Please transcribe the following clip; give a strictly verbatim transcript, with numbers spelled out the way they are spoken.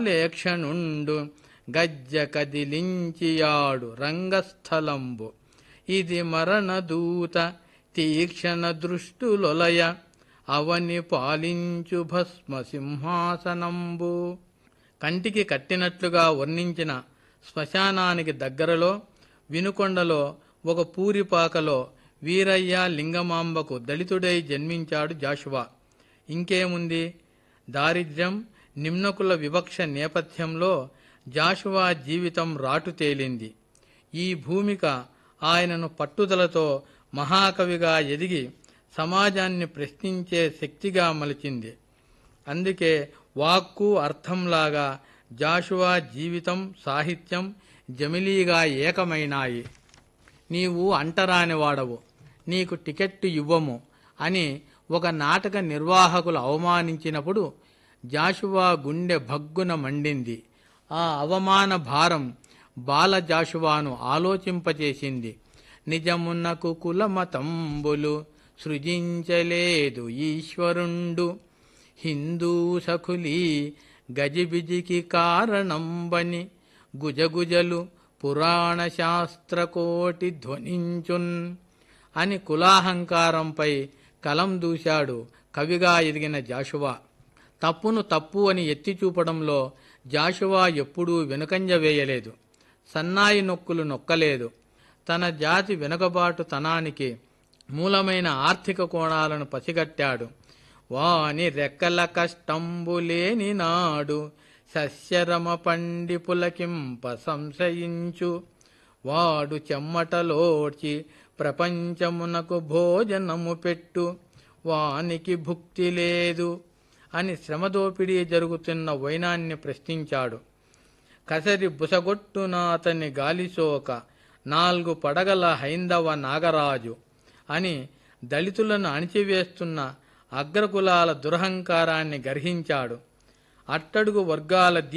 బాలేక్షణుండు గజ్జ కదిలించియాడు రంగస్థలంబు. ఇది మరణదూత తీక్షణ దృష్టులొలయ అవని పాలించు భస్మ సింహాసనంబు. కంటికి కట్టినట్లుగా వర్ణించిన శ్మశానానికి దగ్గరలో వినుకొండలో ఒక పూరిపాకలో వీరయ్య లింగమాంబకు దళితుడై జన్మించాడు జాషువా. ఇంకేముంది, దారిద్ర్యం నిమ్నకుల వివక్ష నేపథ్యంలో జాషువా జీవితం రాటు తేలింది. ఈ భూమిక ఆయనను పట్టుదలతో మహాకవిగా ఎదిగి సమాజాన్ని ప్రశ్నించే శక్తిగా మలిచింది. అందుకే వాక్కు అర్థంలాగా జాషువా జీవితం సాహిత్యం జమిలీగా ఏకమైనాయి. నీవు అంటరానివాడవు, నీకు టికెట్టు ఇవ్వము అని ఒక నాటక నిర్వాహకులు అవమానించినప్పుడు జాషువా గుండె భగ్గున మండింది. ఆ అవమాన భారం బాల జాషువాను ఆలోచింపచేసింది. నిజమునకు కులమతంబులు సృజించలేదు ఈశ్వరుండు, హిందూ సఖులీ గజిబిజికి కారణంబని గుజగుజలు పురాణ శాస్త్రకోటి ధ్వనించున్ అని కులాహంకారంపై కలం దూశాడు కవిగా ఎదిగిన జాషువా. తప్పును తప్పు అని ఎత్తిచూపడంలో జాషువా ఎప్పుడూ వెనుకంజ వేయలేదు, సన్నాయి నొక్కులు నొక్కలేదు. తన జాతి వెనుకబాటుతనానికి మూలమైన ఆర్థిక కోణాలను పసిగట్టాడు. వాని రెక్కల కష్టంబులేని నాడు సస్యరమ పండి పులకింప సంశయించు, వాడు చెమ్మటలోడ్చి ప్రపంచమునకు భోజనము పెట్టు, వానికి భుక్తి లేదు అని శ్రమదోపిడీ జరుగుతున్న వైనాన్ని ప్రశ్నించాడు. కసరి బుసగొట్టున అతని గాలిసోక నాలుగు పడగల హైందవ నాగరాజు అని దళితులను అణిచివేస్తున్న అగ్రకులాల దురహంకారాన్ని గర్హించాడు. అట్టడుగు వర్గాల